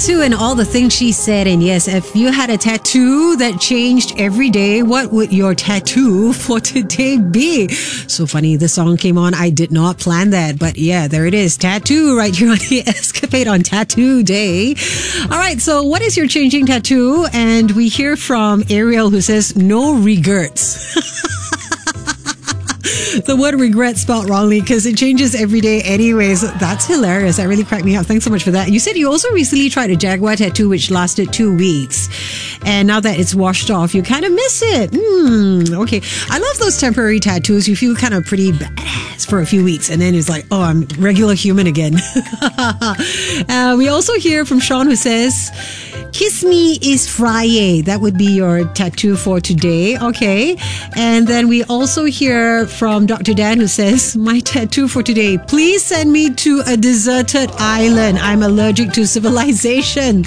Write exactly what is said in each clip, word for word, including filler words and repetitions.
tattoo and all the things she said. And yes, if you had a tattoo that changed every day, what would your tattoo for today be? So funny, the song came on. I did not plan that. But yeah, there it is. Tattoo right here on the Escapade on Tattoo Day. All right, so what is your changing tattoo? And we hear from Ariel who says, no regrets. The word regret spelled wrongly because it changes every day anyways. That's hilarious. That really cracked me up. Thanks so much for that. You said you also recently tried a Jaguar tattoo which lasted two weeks. And now that it's washed off, you kind of miss it. Hmm. Okay. I love those temporary tattoos. You feel kind of pretty badass for a few weeks. And then it's like, oh, I'm regular human again. uh, we also hear from Sean who says, kiss me is Friday. That would be your tattoo for today. Okay. And then we also hear from Doctor Dan who says, my tattoo for today, please send me to a deserted island. I'm allergic to civilization.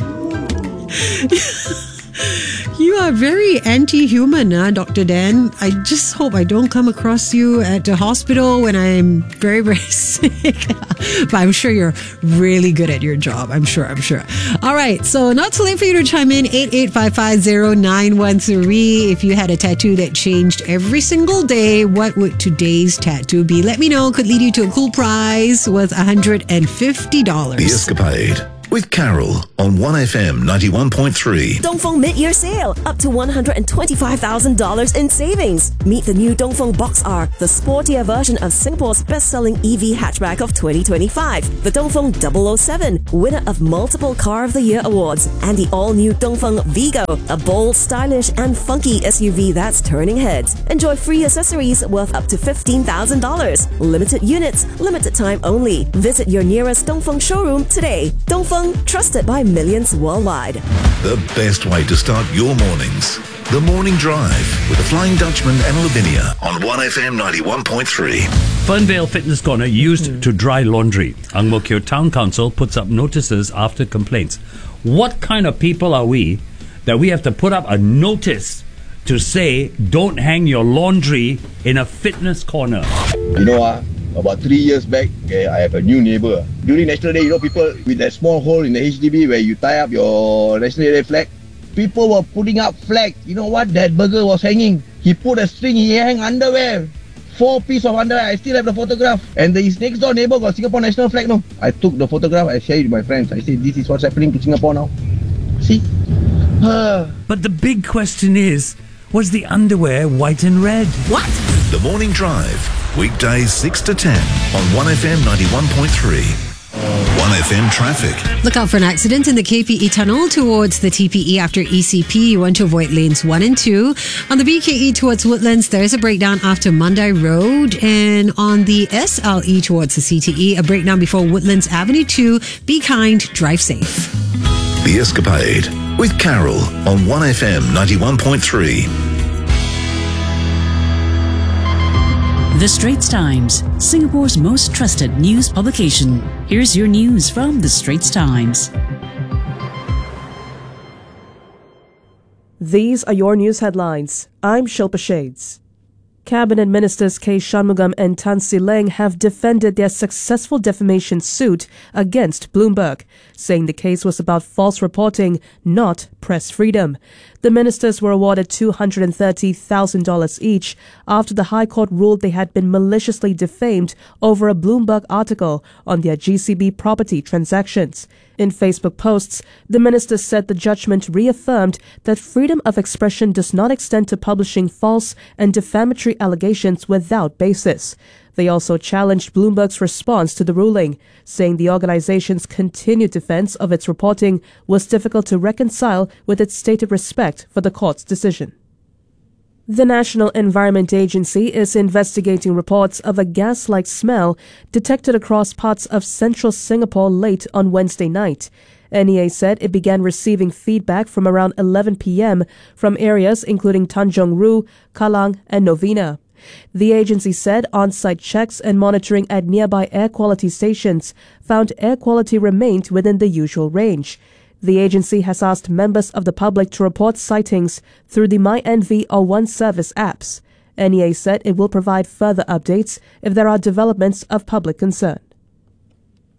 You are very anti-human, huh, Doctor Dan. I just hope I don't come across you at the hospital when I'm very, very sick. But I'm sure you're really good at your job. I'm sure, I'm sure. All right, so not too late for you to chime in. eight eight five five zero nine one three. If you had a tattoo that changed every single day, what would today's tattoo be? Let me know. Could lead you to a cool prize worth one hundred fifty dollars. The Escapade with Carol on one F M ninety-one point three. Dongfeng mid-year sale. Up to one hundred twenty-five thousand dollars in savings. Meet the new Dongfeng Box R, the sportier version of Singapore's best-selling E V hatchback of twenty twenty-five. The Dongfeng double oh seven, winner of multiple Car of the Year awards. And the all-new Dongfeng Vigo, a bold, stylish and funky S U V that's turning heads. Enjoy free accessories worth up to fifteen thousand dollars. Limited units, limited time only. Visit your nearest Dongfeng showroom today. Dongfeng, trusted by millions worldwide. The best way to start your mornings. The Morning Drive with the Flying Dutchman and Lavinia on one F M ninety-one point three. Fernvale Fitness Corner used mm. to dry laundry. Ang Mo Kio Town Council puts up notices after complaints. What kind of people are we that we have to put up a notice to say don't hang your laundry in a fitness corner? You know what? Uh, About three years back, okay, I have a new neighbor. During National Day, you know, people with that small hole in the H D B where you tie up your National Day flag, people were putting up flags. You know what? That burger was hanging. He put a string, he hang underwear. Four pieces of underwear. I still have the photograph. And the, his next door neighbor got Singapore national flag. No, I took the photograph, I shared it with my friends. I said, this is what's happening to Singapore now. See? But the big question is, was the underwear white and red? What? The Morning Drive, weekdays six to ten on one F M ninety-one point three. one F M traffic. Look out for an accident in the K P E tunnel towards the T P E after E C P. You want to avoid lanes one and two. On the B K E towards Woodlands, there is a breakdown after Mandai Road. And on the S L E towards the C T E, a breakdown before Woodlands Avenue two. Be kind, drive safe. The Escapade with Carol on one F M ninety-one point three. The Straits Times, Singapore's most trusted news publication. Here's your news from The Straits Times. These are your news headlines. I'm Shilpa Shades. Cabinet Ministers K. Shanmugam and Tan See Leng have defended their successful defamation suit against Bloomberg, saying the case was about false reporting, not press freedom. The ministers were awarded two hundred thirty thousand dollars each after the High Court ruled they had been maliciously defamed over a Bloomberg article on their G C B property transactions. In Facebook posts, the ministers said the judgment reaffirmed that freedom of expression does not extend to publishing false and defamatory allegations without basis. They also challenged Bloomberg's response to the ruling, saying the organization's continued defense of its reporting was difficult to reconcile with its stated respect for the court's decision. The National Environment Agency is investigating reports of a gas-like smell detected across parts of central Singapore late on Wednesday night. N E A said it began receiving feedback from around eleven p.m. from areas including Tanjong Rhu, Kallang and Novena. The agency said on-site checks and monitoring at nearby air quality stations found air quality remained within the usual range. The agency has asked members of the public to report sightings through the MyNV or One Service apps. N E A said it will provide further updates if there are developments of public concern.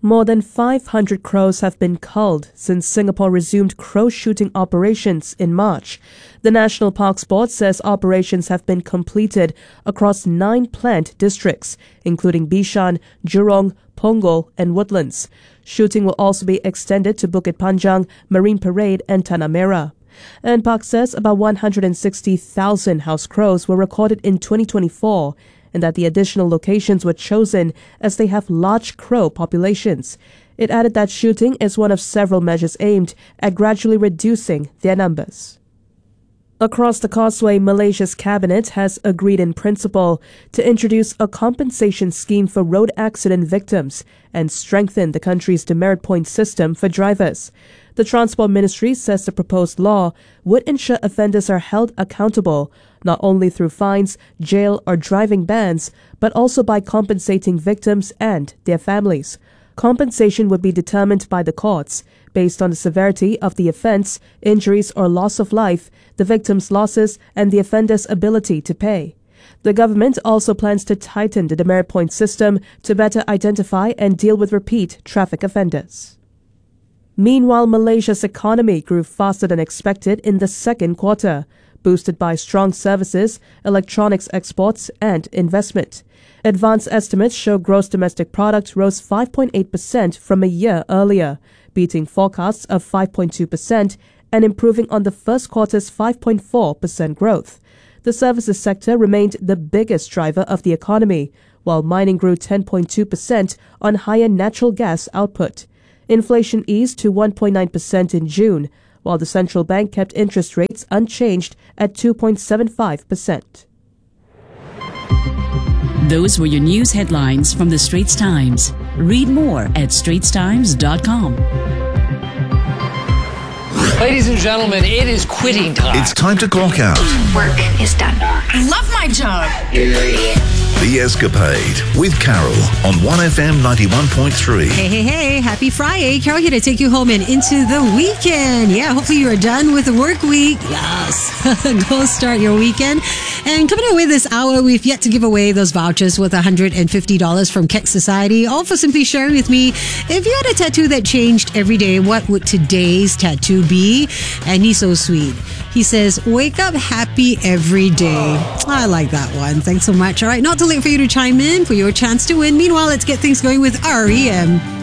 More than five hundred crows have been culled since Singapore resumed crow shooting operations in March. The National Parks Board says operations have been completed across nine planned districts, including Bishan, Jurong, Punggol and Woodlands. Shooting will also be extended to Bukit Panjang, Marine Parade and Tanah Merah. And Park says about one hundred sixty thousand house crows were recorded in twenty twenty-four, and that the additional locations were chosen as they have large crow populations. It added that shooting is one of several measures aimed at gradually reducing their numbers. Across the causeway, Malaysia's cabinet has agreed in principle to introduce a compensation scheme for road accident victims and strengthen the country's demerit point system for drivers. The Transport Ministry says the proposed law would ensure offenders are held accountable not only through fines, jail or driving bans, but also by compensating victims and their families. Compensation would be determined by the courts based on the severity of the offence, injuries or loss of life, the victim's losses and the offender's ability to pay. The government also plans to tighten the demerit point system to better identify and deal with repeat traffic offenders. Meanwhile, Malaysia's economy grew faster than expected in the second quarter, boosted by strong services, electronics exports and investment. Advanced estimates show gross domestic product rose five point eight percent from a year earlier, beating forecasts of five point two percent and improving on the first quarter's five point four percent growth. The services sector remained the biggest driver of the economy, while mining grew ten point two percent on higher natural gas output. Inflation eased to one point nine percent in June, while the central bank kept interest rates unchanged at two point seven five percent. Those were your news headlines from the Straits Times. Read more at straits times dot com. Ladies and gentlemen, it is quitting time. It's time to clock out. Work is done. I love my job. The Escapade with Carol on one F M ninety-one point three. Hey, hey, hey. Happy Friday. Carol here to take you home and into the weekend. Yeah, hopefully you are done with the work week. Yes. Go start your weekend. And coming away this hour, we've yet to give away those vouchers worth one hundred fifty dollars from Keck Society, all for simply sharing with me, if you had a tattoo that changed every day, what would today's tattoo be? And he's so sweet. He says, wake up happy every day. I like that one. Thanks so much. All right, not too late for you to chime in for your chance to win. Meanwhile, let's get things going with R E M.